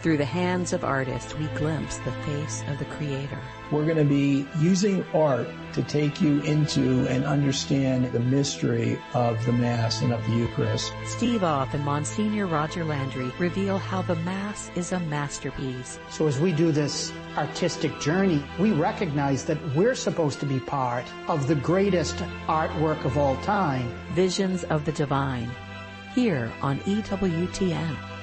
Through the hands of artists, we glimpse the face of the Creator. We're going to be using art to take you into and understand the mystery of the Mass and of the Eucharist. Steve Off and Monsignor Roger Landry reveal how the Mass is a masterpiece. So as we do this artistic journey, we recognize that we're supposed to be part of the greatest artwork of all time. Visions of the Divine, here on EWTN.